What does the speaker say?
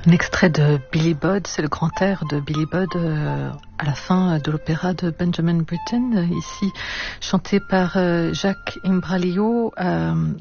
Un extrait de Billy Budd, c'est le grand air de Billy Budd à la fin de l'opéra de Benjamin Britten, ici chanté par Jacques Imbraliaux